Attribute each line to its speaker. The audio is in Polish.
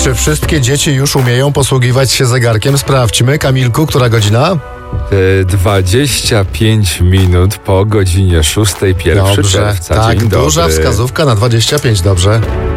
Speaker 1: Czy wszystkie dzieci już umieją posługiwać się zegarkiem? Sprawdźmy. Kamilku, która godzina?
Speaker 2: 25 minut po godzinie 6, 1
Speaker 1: Dobrze,
Speaker 2: czerwca.
Speaker 1: tak,
Speaker 2: Dzień dobry.
Speaker 1: duża wskazówka na 25, dobrze.